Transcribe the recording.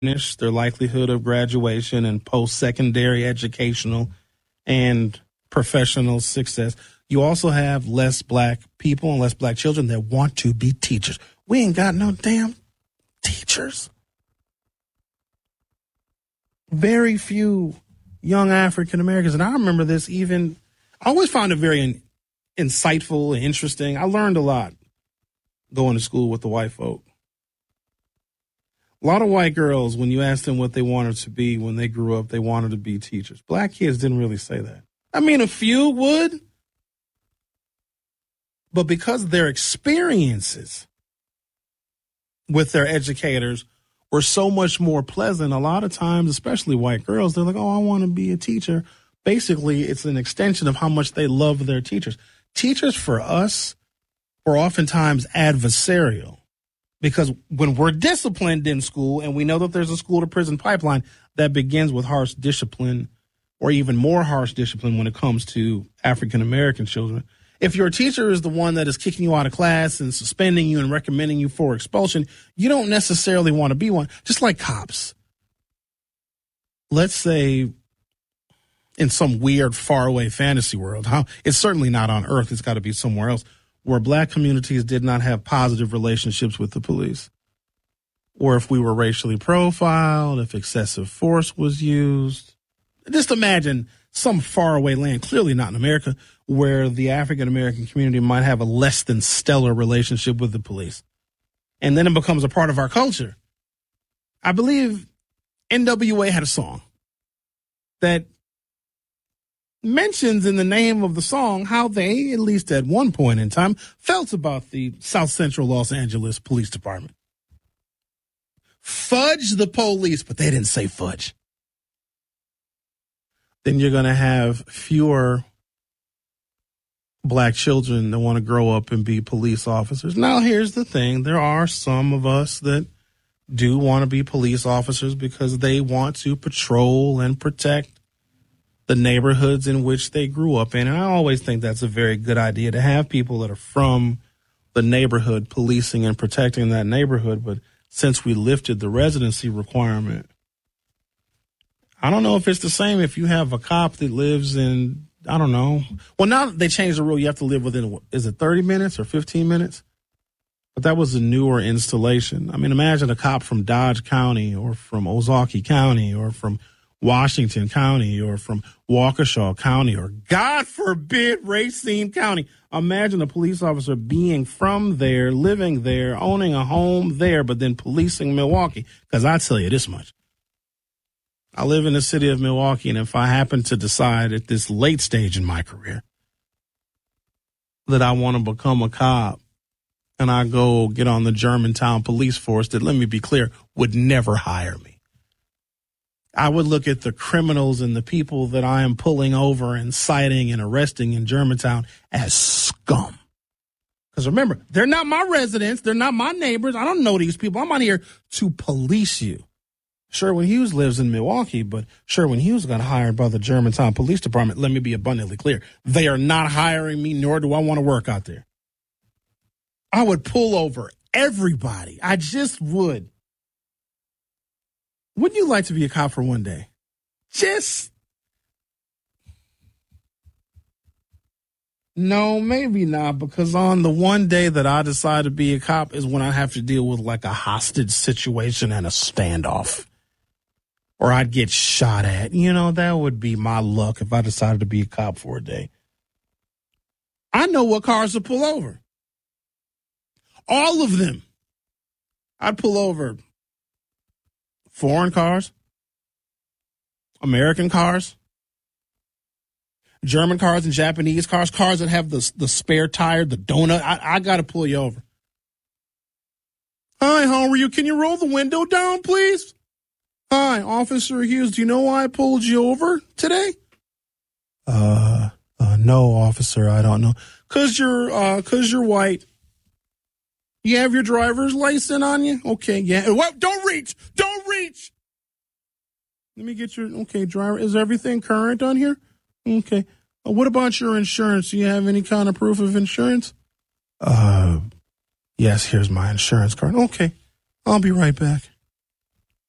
diminish their likelihood of graduation and post-secondary educational and professional success. You also have less black people and less black children that want to be teachers. We ain't got no damn teachers. Very few young African Americans, and I remember this I always found it very insightful and interesting. I learned a lot going to school with the white folk. A lot of white girls, when you asked them what they wanted to be when they grew up, they wanted to be teachers. Black kids didn't really say that. I mean, a few would, but because their experiences with their educators were so much more pleasant, a lot of times, especially white girls, they're like, oh, I want to be a teacher. Basically, it's an extension of how much they love their teachers. Teachers for us are oftentimes adversarial because when we're disciplined in school and we know that there's a school to prison pipeline that begins with harsh discipline or even more harsh discipline when it comes to African American children. If your teacher is the one that is kicking you out of class and suspending you and recommending you for expulsion, you don't necessarily want to be one. Just like cops. Let's say in some weird, faraway fantasy world, it's certainly not on Earth. It's got to be somewhere else, where black communities did not have positive relationships with the police. Or if we were racially profiled, if excessive force was used. Just imagine some faraway land, clearly not in America, where the African American community might have a less than stellar relationship with the police. And then it becomes a part of our culture. I believe NWA had a song that mentions in the name of the song how they, at least at one point in time, felt about the South Central Los Angeles Police Department. Fudge the police, but they didn't say fudge. Then you're going to have fewer black children that want to grow up and be police officers. Now, here's the thing. There are some of us that do want to be police officers because they want to patrol and protect the neighborhoods in which they grew up in. And I always think that's a very good idea to have people that are from the neighborhood policing and protecting that neighborhood. But since we lifted the residency requirement, I don't know if it's the same if you have a cop that lives in, I don't know. Well, now they changed the rule. You have to live within, is it 30 minutes or 15 minutes? But that was a newer installation. I mean, imagine a cop from Dodge County or from Ozaukee County or from Washington County or from Waukesha County or, God forbid, Racine County. Imagine a police officer being from there, living there, owning a home there, but then policing Milwaukee. Because I tell you this much. I live in the city of Milwaukee, and if I happen to decide at this late stage in my career that I want to become a cop and I go get on the Germantown police force that, let me be clear, would never hire me. I would look at the criminals and the people that I am pulling over and citing and arresting in Germantown as scum. Because remember, they're not my residents. They're not my neighbors. I don't know these people. I'm out here to police you. Sherwin Hughes lives in Milwaukee, but Sherwin Hughes got hired by the Germantown Police Department. Let me be abundantly clear. They are not hiring me, nor do I want to work out there. I would pull over everybody. I just would. Wouldn't you like to be a cop for one day? No, maybe not, because on the one day that I decide to be a cop is when I have to deal with like a hostage situation and a standoff. Or I'd get shot at. You know, that would be my luck if I decided to be a cop for a day. I know what cars to pull over. All of them. I'd pull over foreign cars, American cars, German cars and Japanese cars, cars that have the spare tire, the donut. I got to pull you over. Hi, how are you? Can you roll the window down, please? Hi, Officer Hughes. Do you know why I pulled you over today? No, officer, I don't know. Cause you're white. You have your driver's license on you? Okay, yeah. What? Don't reach! Don't reach! Let me get your, okay, driver. Is everything current on here? Okay. What about your insurance? Do you have any kind of proof of insurance? Yes, here's my insurance card. Okay. I'll be right back.